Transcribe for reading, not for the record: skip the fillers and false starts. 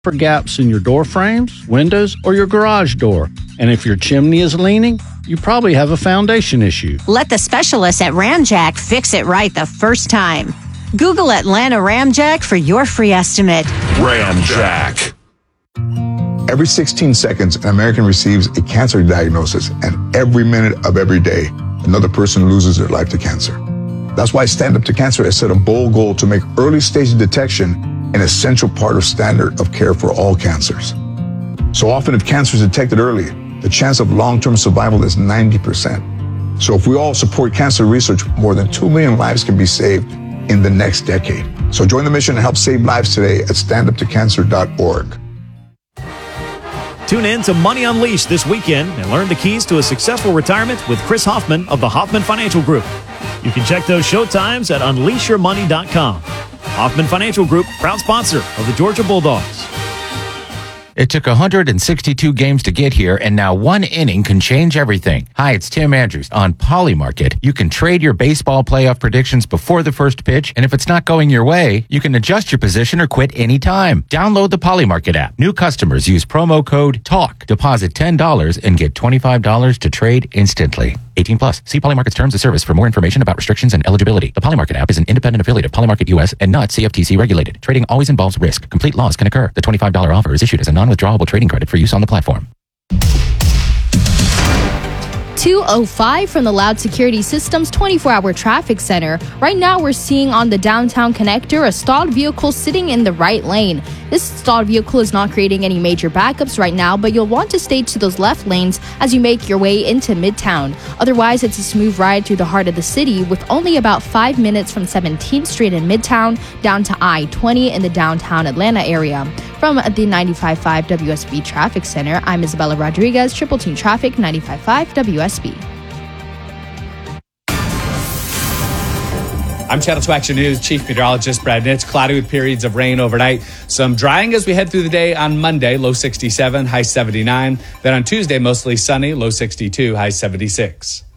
for gaps in your door frames, windows, or your garage door. And if your chimney is leaning, you probably have a foundation issue. Let the specialists at Ramjack fix it right the first time. Google Atlanta Ramjack for your free estimate. Ramjack. Every 16 seconds, an American receives a cancer diagnosis, and every minute of every day, another person loses their life to cancer. That's why Stand Up to Cancer has set a bold goal to make early stage detection an essential part of standard of care for all cancers. So often, if cancer is detected early, the chance of long-term survival is 90%. So if we all support cancer research, more than 2 million lives can be saved in the next decade. So join the mission and help save lives today at standuptocancer.org. Tune in to Money Unleashed this weekend and learn the keys to a successful retirement with Chris Hoffman of the Hoffman Financial Group. You can check those show times at unleashyourmoney.com. Hoffman Financial Group, proud sponsor of the Georgia Bulldogs. It took 162 games to get here, and now one inning can change everything. Hi, it's Tim Andrews. On Polymarket, you can trade your baseball playoff predictions before the first pitch, and if it's not going your way, you can adjust your position or quit anytime. Download the Polymarket app. New customers use promo code TALK. Deposit $10 and get $25 to trade instantly. 18 plus. See Polymarket's terms of service for more information about restrictions and eligibility. The Polymarket app is an independent affiliate of Polymarket US and not CFTC regulated. Trading always involves risk. Complete loss can occur. The $25 offer is issued as a non-withdrawable trading credit for use on the platform. 205 from the Loud Security Systems 24-hour traffic center. Right now, we're seeing on the downtown connector a stalled vehicle sitting in the right lane. This stalled vehicle is not creating any major backups right now, but you'll want to stay to those left lanes as you make your way into Midtown. Otherwise, it's a smooth ride through the heart of the city with only about 5 minutes from 17th Street in Midtown down to I-20 in the downtown Atlanta area. From the 95.5 WSB Traffic Center, I'm Isabella Rodriguez, Triple Team Traffic, 95.5 WSB. I'm Channel 2 Action News Chief Meteorologist Brad Nitz. Cloudy with periods of rain overnight. Some drying as we head through the day on Monday, low 67, high 79. Then on Tuesday, mostly sunny, low 62, high 76.